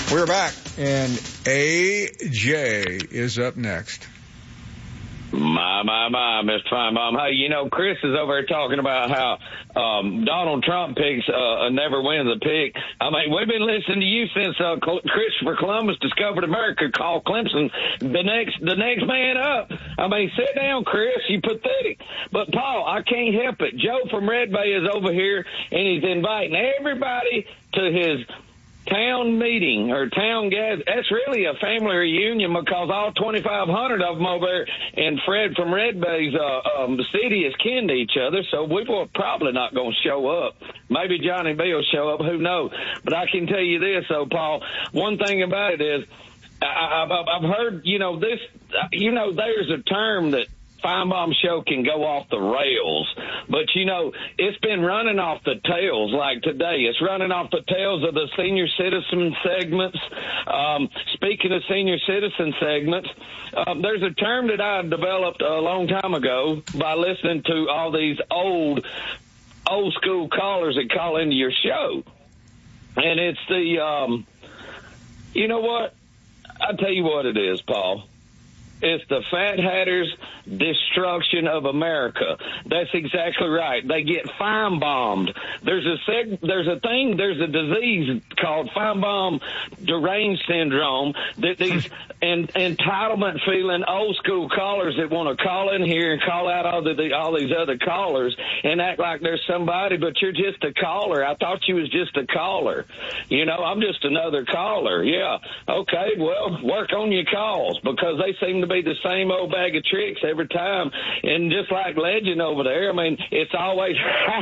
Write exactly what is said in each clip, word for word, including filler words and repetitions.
We're back, and A J is up next. My, my, my, Mister Feinbaum. Hey, you know, Chris is over here talking about how um, Donald Trump picks uh, never wins a pick. I mean, we've been listening to you since uh, Christopher Columbus discovered America, called Clemson the next the next man up. I mean, sit down, Chris. You pathetic. But, Paul, I can't help it. Joe from Red Bay is over here, and he's inviting everybody to his town meeting or town gather. That's really a family reunion because all twenty-five hundred of them over there and Fred from Red Bay's uh, um, city is kin to each other, so we were probably not going to show up. Maybe Johnny B will show up, who knows. But I can tell you this, though, Paul, one thing about it is I, I've, I've heard, you know, this, you know, there's a term that Feinbaum show can go off the rails, but you know, it's been running off the tails like today. It's running off the tails of the senior citizen segments. Um, speaking of senior citizen segments, um, there's a term that I developed a long time ago by listening to all these old, old school callers that call into your show. And it's the, um, you know what? I'll tell you what it is, Paul. It's the Fat Hatter's destruction of America. That's exactly right. They get Feinbaumed. There's a seg- there's a thing, there's a disease called Feinbaum deranged syndrome that these en- entitlement feeling old school callers that want to call in here and call out all the, the all these other callers and act like there's somebody, but you're just a caller. I thought you was just a caller. You know, I'm just another caller. Yeah. Okay, well, work on your calls because they seem to be the same old bag of tricks every time. And just like Legend over there, I mean, it's always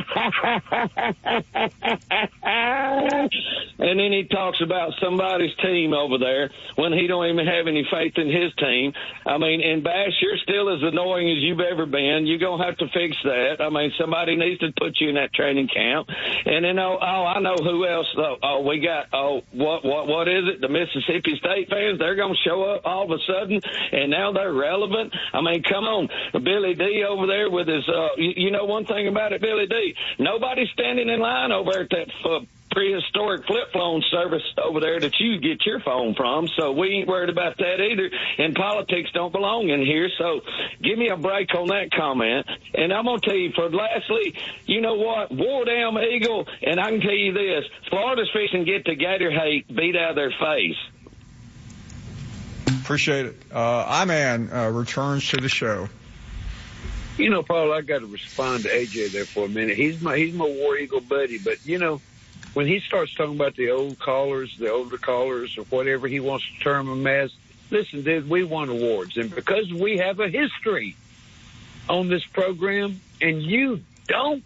and then he talks about somebody's team over there when he don't even have any faith in his team. I mean, and Bash, you're still as annoying as you've ever been. You're going to have to fix that. I mean, somebody needs to put you in that training camp. And then, oh, oh I know who else. Oh, oh, we got, oh, what, what, what is it? The Mississippi State fans, they're going to show up all of a sudden, and now they're relevant. I mean, come on. Billy D over there with his, uh, you, you know one thing about it, Billy D, nobody's standing in line over at that uh, prehistoric flip phone service over there that you get your phone from, so we ain't worried about that either, and politics don't belong in here, so give me a break on that comment. And I'm going to tell you, for lastly, you know what, War Damn Eagle, and I can tell you this, Florida's fixing to get the Gator hate beat out of their face. Appreciate it. Uh, I-Man uh, returns to the show. You know, Paul, I got to respond to A J there for a minute. He's my he's my War Eagle buddy, but you know, when he starts talking about the old callers, the older callers, or whatever he wants to term them as, listen, dude, we won awards, and because we have a history on this program, and you don't,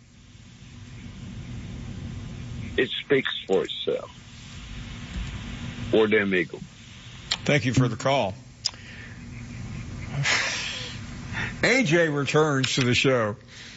it speaks for itself. War Damn Eagle. Thank you for the call. A J returns to the show.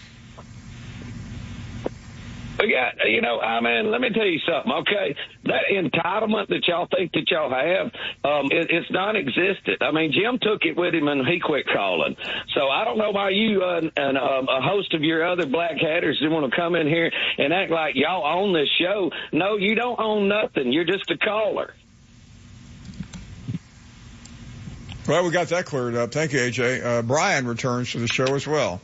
Yeah, you know, I mean, let me tell you something, okay? That entitlement that y'all think that y'all have, um, it, it's non-existent. I mean, Jim took it with him and he quit calling. So I don't know why you uh, and um, a host of your other black hatters want to come in here and act like y'all own this show. No, you don't own nothing. You're just a caller. Well, we got that cleared up. Thank you, A J. Uh, Brian returns to the show as well.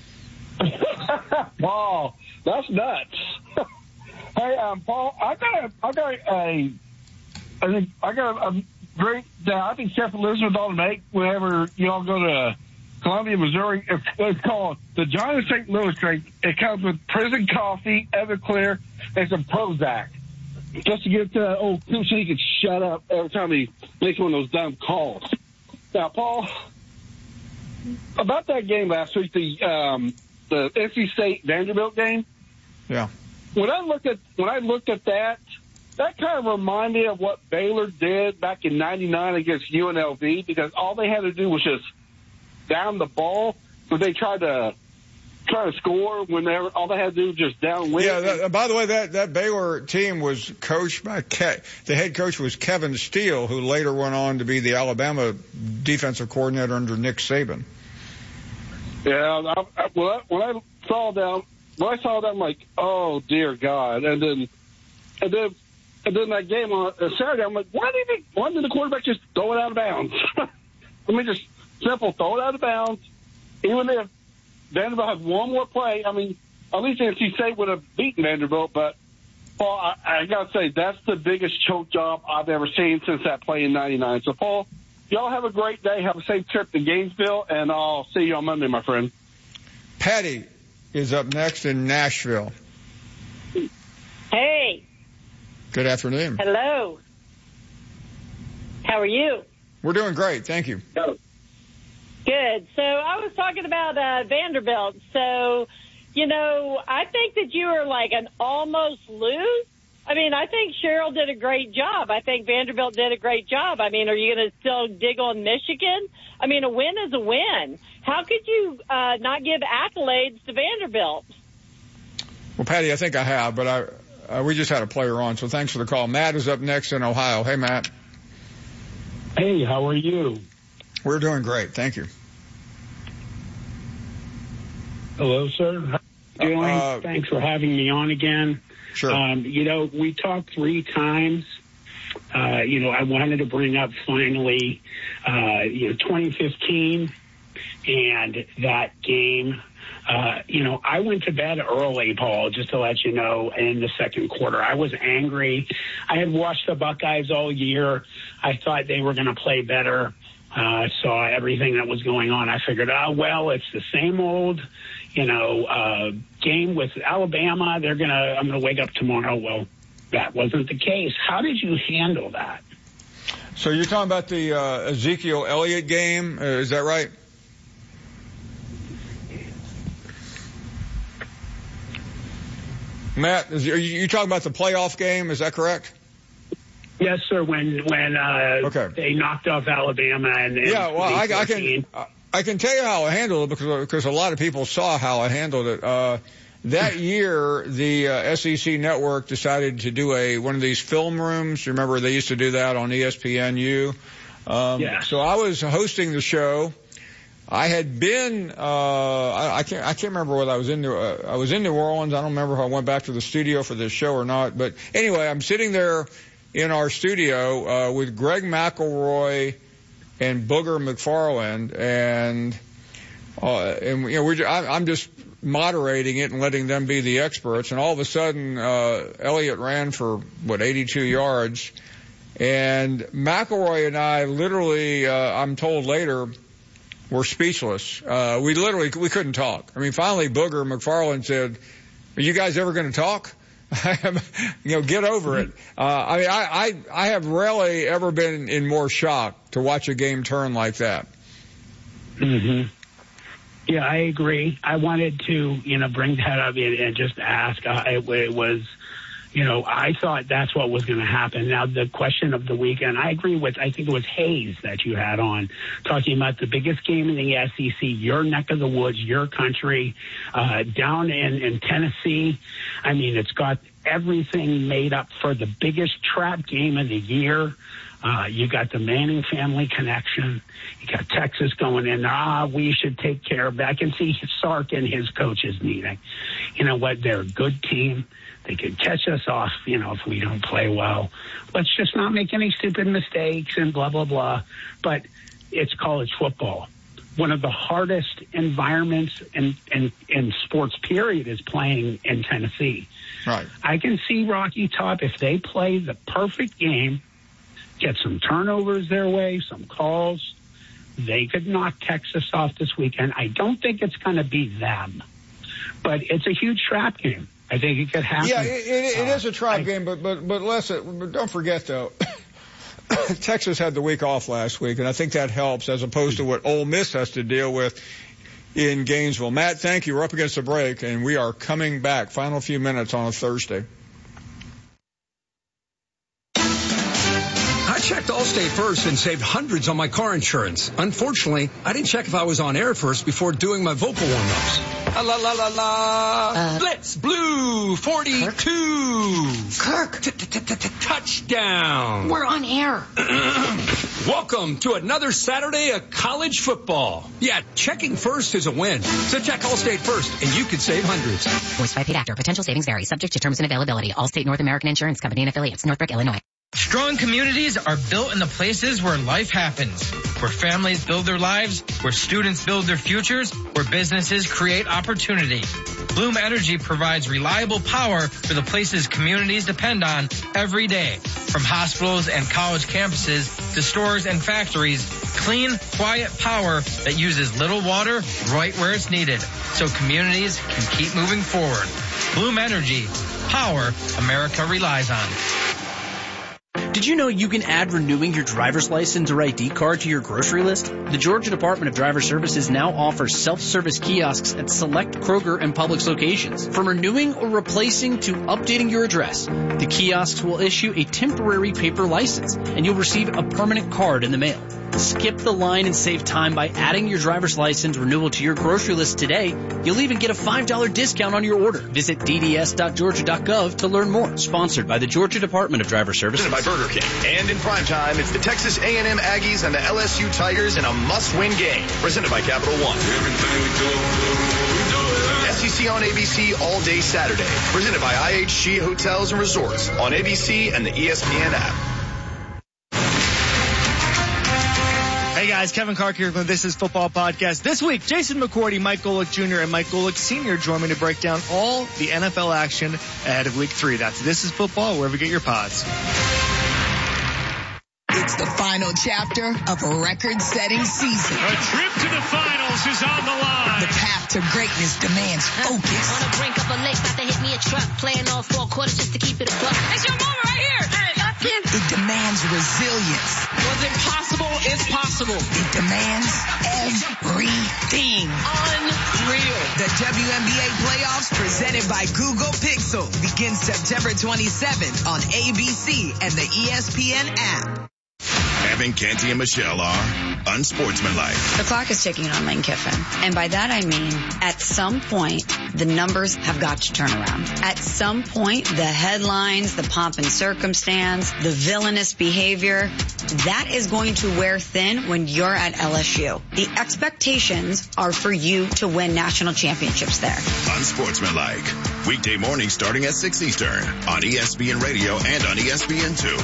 Paul, that's nuts. Hey, um, Paul, I got a, I got a, I think I got a drink that I think Chef Elizabeth ought to make whenever y'all go to Columbia, Missouri. It's, it's called the John Saint Louis drink. It comes with prison coffee, Everclear, and some Prozac. Just to get uh, old Tim so he can shut up every time he makes one of those dumb calls. Now, Paul, about that game last week, the um, the N C State Vanderbilt game. Yeah. When I looked at when I looked at that, that kind of reminded me of what Baylor did back in ninety-nine against U N L V, because all they had to do was just down the ball, but they tried to try to score when they all they had to do was just downwind. Yeah. That, by the way, that that Baylor team was coached by Ke- the head coach was Kevin Steele, who later went on to be the Alabama defensive coordinator under Nick Saban. Yeah. I, I, when, I, when I saw that, when I saw that, I'm like, oh dear God. And then, and then And then that game on uh, Saturday, I'm like, why did he, why did the quarterback just throw it out of bounds? I mean, just simple, throw it out of bounds. Even if Vanderbilt had one more play, I mean, at least N C State would have beaten Vanderbilt. But, Paul, I, I got to say, that's the biggest choke job I've ever seen since that play in ninety-nine. So, Paul, y'all have a great day. Have a safe trip to Gainesville, and I'll see you on Monday, my friend. Patty is up next in Nashville. Hey. Good afternoon. Hello. How are you? We're doing great. Thank you. Good. So I was talking about uh, Vanderbilt. So, you know, I think that you were like an almost lose. I mean, I think Cheryl did a great job. I think Vanderbilt did a great job. I mean, are you going to still dig on Michigan? I mean, a win is a win. How could you uh, not give accolades to Vanderbilt? Well, Patty, I think I have, but I uh, we just had a player on, so thanks for the call. Matt is up next in Ohio. Hey, Matt. Hey, how are you? We're doing great. Thank you. Hello, sir. How are you doing? Uh, Thanks for having me on again. Sure. Um, you know, we talked three times. Uh, you know, I wanted to bring up finally, uh, you know, twenty fifteen and that game. Uh, you know, I went to bed early, Paul, just to let you know, in the second quarter. I was angry. I had watched the Buckeyes all year. I thought they were going to play better. I uh, saw everything that was going on. I figured, oh, well, it's the same old, you know, uh, game with Alabama. They're going to, I'm going to wake up tomorrow. Well, that wasn't the case. How did you handle that? So you're talking about the uh, Ezekiel Elliott game. Uh, is that right? Matt, is, are you, you talking about the playoff game? Is that correct? Yes, sir. When when uh, okay. they knocked off Alabama and, and yeah, well, I, I can I can tell you how I handled it because because a lot of people saw how I handled it. Uh, that year, the uh, S E C network decided to do a one of these film rooms. Remember, they used to do that on E S P N U. Um, yeah. So I was hosting the show. I had been, uh, I, I can't, I can't remember whether I was in, New, uh, I was in New Orleans. I don't remember if I went back to the studio for this show or not. But anyway, I'm sitting there in our studio, uh, with Greg McElroy and Booger McFarland. And, uh, and, you know, we're, I, I'm just moderating it and letting them be the experts. And all of a sudden, uh, Elliott ran for, what, eighty-two yards. And McElroy and I literally, uh, I'm told later, were speechless. Uh, we literally, we couldn't talk. I mean, finally, Booger McFarland said, are you guys ever going to talk? you know, get over it. Uh, I mean, I, I, I have rarely ever been in more shock to watch a game turn like that. Mm-hmm. Yeah, I agree. I wanted to, you know, bring that up and, and just ask. Uh, it, it was, you know, I thought that's what was going to happen. Now, the question of the weekend, I agree with, I think it was Hayes that you had on, talking about the biggest game in the S E C, your neck of the woods, your country, uh, down in, in Tennessee. I mean, it's got everything made up for the biggest trap game of the year. Uh, you got the Manning family connection. You got Texas going in. Ah, we should take care of that. I can see Sark and his coaches meeting. You know what? They're a good team. They could catch us off, you know, if we don't play well. Let's just not make any stupid mistakes and blah, blah, blah. But it's college football. One of the hardest environments in, in, in sports, period, is playing in Tennessee. Right. I can see Rocky Top, if they play the perfect game, get some turnovers their way, some calls, they could knock Texas off this weekend. I don't think it's going to be them. But it's a huge trap game. I think it could happen. Yeah, it, it, it uh, is a trap I, game, but but but less. But don't forget though, Texas had the week off last week, and I think that helps as opposed to what Ole Miss has to deal with in Gainesville. Matt, thank you. We're up against the break, and we are coming back. Final few minutes on a Thursday. checked Allstate first and saved hundreds on my car insurance. Unfortunately, I didn't check if I was on air first before doing my vocal warm-ups. La la la la la. Uh, Blitz Blue forty-two. Kirk. Touchdown. We're on air. Welcome to another Saturday of college football. Yeah, checking first is a win. So check Allstate first, and you could save hundreds. Voice by paid actor. Potential savings vary. Subject to terms and availability. Allstate North American Insurance Company and affiliates. Northbrook, Illinois. Strong communities are built in the places where life happens, where families build their lives, where students build their futures, where businesses create opportunity. Bloom Energy provides reliable power for the places communities depend on every day. From hospitals and college campuses to stores and factories, clean, quiet power that uses little water right where it's needed, so communities can keep moving forward. Bloom Energy, power America relies on. Did you know you can add renewing your driver's license or I D card to your grocery list? The Georgia Department of Driver Services now offers self-service kiosks at select Kroger and Publix locations. From renewing or replacing to updating your address, the kiosks will issue a temporary paper license, and you'll receive a permanent card in the mail. Skip the line and save time by adding your driver's license renewal to your grocery list today. You'll even get a five dollars discount on your order. Visit d d s dot georgia dot gov to learn more. Sponsored by the Georgia Department of Driver Services. By Burger King. And in primetime, it's the Texas A and M Aggies and the L S U Tigers in a must-win game. Presented by Capital One. Everything we do, we do it. S E C on A B C all day Saturday. Presented by I H G Hotels and Resorts on A B C and the E S P N app. Hey guys, Kevin Clark here from This Is Football Podcast. This week, Jason McCourty, Mike Golick Junior, and Mike Golick Senior join me to break down all the N F L action ahead of Week three. That's This Is Football, wherever you get your pods. It's the final chapter of a record-setting season. A trip to the finals is on the line. The path to greatness demands focus. On the brink of a lake, about to hit me a truck. Playing all four quarters just to keep it a buck. It's your moment right here. It demands resilience. What's impossible is possible. It demands everything. Unreal. The W N B A playoffs presented by Google Pixel begins September twenty-seventh on A B C and the E S P N app. Evan, Canty, and Michelle are unsportsmanlike. The clock is ticking on Lane Kiffin. And by that I mean, at some point, the numbers have got to turn around. At some point, the headlines, the pomp and circumstance, the villainous behavior, that is going to wear thin when you're at L S U. The expectations are for you to win national championships there. Unsportsmanlike. Weekday mornings starting at six Eastern on E S P N Radio and on E S P N two.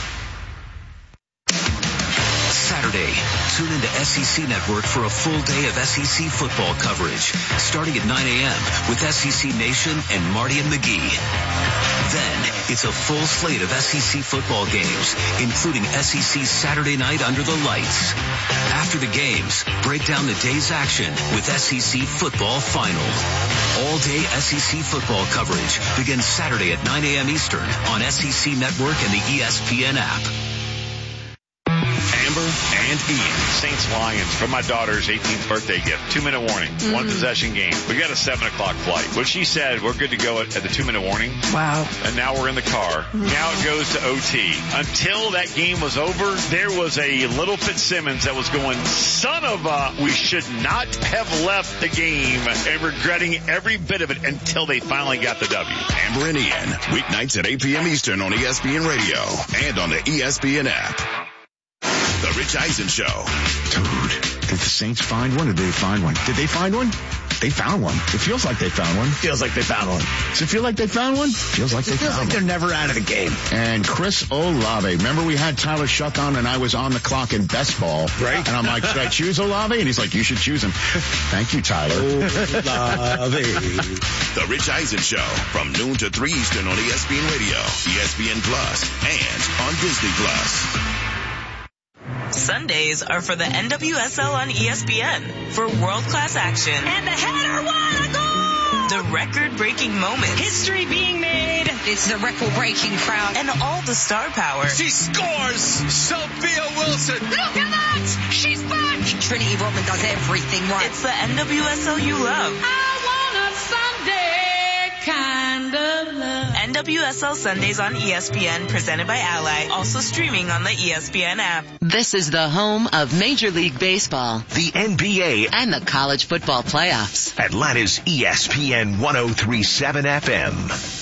Saturday, tune into S E C Network for a full day of S E C football coverage, starting at nine a.m. with S E C Nation and Marty and McGee. Then, it's a full slate of S E C football games, including S E C Saturday Night Under the Lights. After the games, break down the day's action with S E C Football Final. All-day S E C football coverage begins Saturday at nine a.m. Eastern on S E C Network and the E S P N app. Amber and Ian. Saints Lions for my daughter's eighteenth birthday gift. Two minute warning. Mm-hmm. One possession game. We got a seven o'clock flight. But she said we're good to go at, at the two minute warning. Wow. And now we're in the car. Mm-hmm. Now it goes to O T. Until that game was over, there was a little Fitzsimmons that was going, son of a, we should not have left the game, and regretting every bit of it until they finally got the W. Amber and Ian. Weeknights at eight p.m. Eastern on E S P N Radio and on the E S P N app. The Rich Eisen Show. Dude, did the Saints find one or did they find one? Did they find one? They found one. It feels like they found one. Feels like they found one. Does it feel like they found one? Feels like they feels found like one. They're never out of the game. And Chris Olave. Remember we had Tyler Shuck on and I was on the clock in best ball. Right. And I'm like, should I choose Olave? And he's like, you should choose him. Thank you, Tyler. Olave. The Rich Eisen Show from noon to three Eastern on E S P N Radio, E S P N Plus, and on Disney Plus. Sundays are for the N W S L on E S P N for world-class action. And the header, what a goal! The record-breaking moments. History being made. It's the record-breaking crowd. And all the star power. She scores! Sophia Wilson! Look at that! She's back! Trinity Rodman does everything right. It's the N W S L you love. I want a Sunday kind of love. N W S L Sundays on E S P N, presented by Ally, also streaming on the E S P N app. This is the home of Major League Baseball, the N B A, and the college football playoffs. Atlanta's E S P N one oh three point seven F M.